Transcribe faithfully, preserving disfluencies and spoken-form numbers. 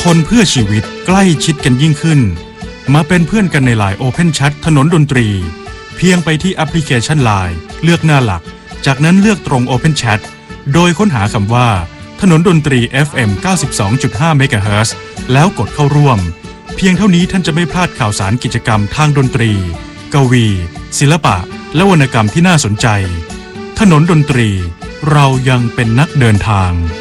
ทนเพื่อชีวิตใกล้ชิดกันยิ่งขึ้นมาเป็นเพื่อนกันในไลน์ Open Chat ถนนดนตรีเพียงไปที่แอปพลิเคชัน ไลน์ เลือกหน้าหลักจากนั้นเลือกตรง Open Chat โดยค้นหาคำว่าถนนดนตรี เอฟ เอ็ม เก้าสิบสองจุดห้า เมกะเฮิรตซ์ แล้วกดเข้าร่วมเพียงเท่านี้ท่านจะไม่พลาดข่าวสารกิจกรรมทางดนตรีกวีศิลปะและวรรณกรรมที่น่าสนใจถนนดนตรีเรายังเป็นนักเดินทาง